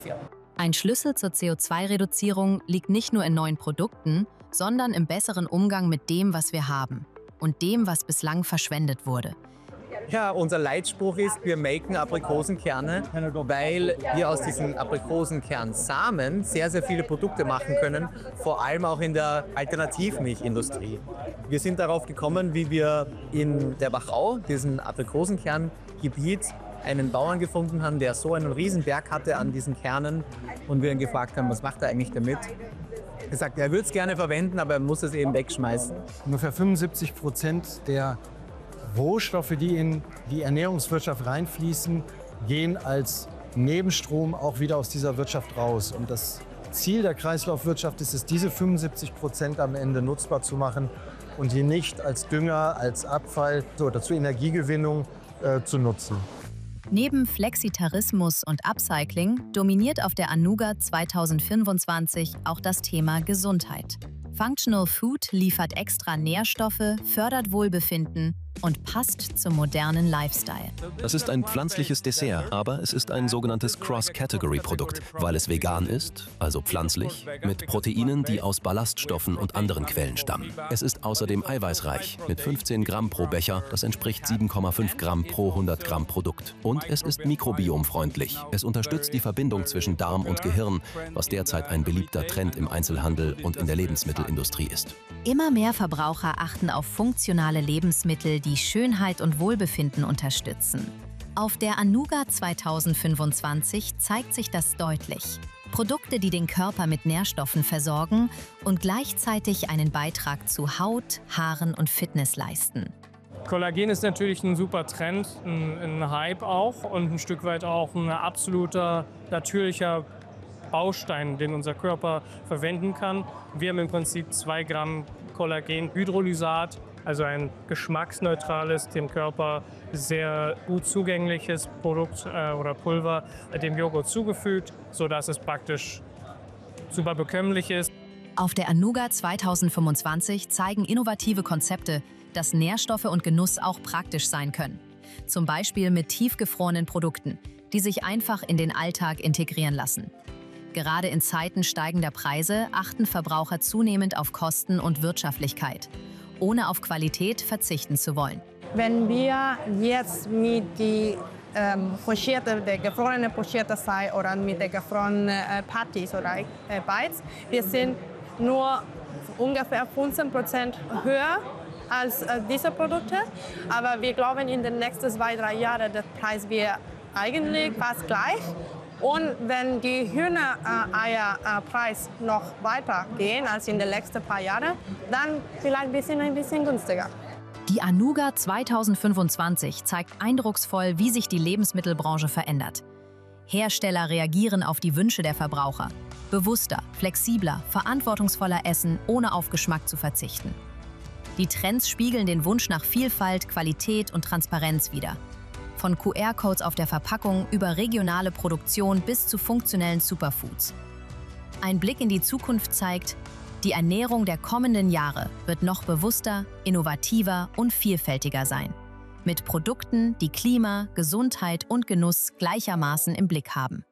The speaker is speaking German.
Ein Schlüssel zur CO2-Reduzierung liegt nicht nur in neuen Produkten, sondern im besseren Umgang mit dem, was wir haben und dem, was bislang verschwendet wurde. Ja, unser Leitspruch ist, wir maken Aprikosenkerne, weil wir aus diesen Aprikosenkernsamen sehr, sehr viele Produkte machen können, vor allem auch in der Alternativmilchindustrie. Wir sind darauf gekommen, wie wir in der Wachau, diesem Aprikosenkerngebiet, einen Bauern gefunden haben, der so einen Riesenberg hatte an diesen Kernen und wir ihn gefragt haben, was macht er eigentlich damit? Er sagt, er würde es gerne verwenden, aber er muss es eben wegschmeißen. Ungefähr 75% der Rohstoffe, die in die Ernährungswirtschaft reinfließen, gehen als Nebenstrom auch wieder aus dieser Wirtschaft raus. Und das Ziel der Kreislaufwirtschaft ist es, diese 75% am Ende nutzbar zu machen und die nicht als Dünger, als Abfall oder zur Energiegewinnung zu nutzen. Neben Flexitarismus und Upcycling dominiert auf der Anuga 2025 auch das Thema Gesundheit. Functional Food liefert extra Nährstoffe, fördert Wohlbefinden und passt zum modernen Lifestyle. Das ist ein pflanzliches Dessert, aber es ist ein sogenanntes Cross-Category-Produkt, weil es vegan ist, also pflanzlich, mit Proteinen, die aus Ballaststoffen und anderen Quellen stammen. Es ist außerdem eiweißreich, mit 15 Gramm pro Becher, das entspricht 7,5 Gramm pro 100 Gramm Produkt. Und es ist mikrobiomfreundlich. Es unterstützt die Verbindung zwischen Darm und Gehirn, was derzeit ein beliebter Trend im Einzelhandel und in der Lebensmittelindustrie ist. Immer mehr Verbraucher achten auf funktionale Lebensmittel, die Schönheit und Wohlbefinden unterstützen. Auf der Anuga 2025 zeigt sich das deutlich. Produkte, die den Körper mit Nährstoffen versorgen und gleichzeitig einen Beitrag zu Haut, Haaren und Fitness leisten. Kollagen ist natürlich ein super Trend, ein Hype auch und ein Stück weit auch ein absoluter natürlicher Baustein, den unser Körper verwenden kann. Wir haben im Prinzip 2 Gramm Kollagenhydrolysat, also ein geschmacksneutrales, dem Körper sehr gut zugängliches Produkt oder Pulver dem Joghurt zugefügt, sodass es praktisch super bekömmlich ist. Auf der Anuga 2025 zeigen innovative Konzepte, dass Nährstoffe und Genuss auch praktisch sein können. Zum Beispiel mit tiefgefrorenen Produkten, die sich einfach in den Alltag integrieren lassen. Gerade in Zeiten steigender Preise achten Verbraucher zunehmend auf Kosten und Wirtschaftlichkeit, ohne auf Qualität verzichten zu wollen. Wenn wir jetzt mit der gefrorenen pochierte Sei oder mit der gefrorenen Patties oder Bites, wir sind nur ungefähr 15% höher als diese Produkte. Aber wir glauben, in den nächsten 2-3 Jahren der Preis wird eigentlich fast gleich. Und wenn die Hühnereierpreis noch weiter gehen als in den letzten paar Jahren, dann vielleicht ein bisschen günstiger. Die Anuga 2025 zeigt eindrucksvoll, wie sich die Lebensmittelbranche verändert. Hersteller reagieren auf die Wünsche der Verbraucher. Bewusster, flexibler, verantwortungsvoller essen, ohne auf Geschmack zu verzichten. Die Trends spiegeln den Wunsch nach Vielfalt, Qualität und Transparenz wider. Von QR-Codes auf der Verpackung über regionale Produktion bis zu funktionellen Superfoods. Ein Blick in die Zukunft zeigt, die Ernährung der kommenden Jahre wird noch bewusster, innovativer und vielfältiger sein. Mit Produkten, die Klima, Gesundheit und Genuss gleichermaßen im Blick haben.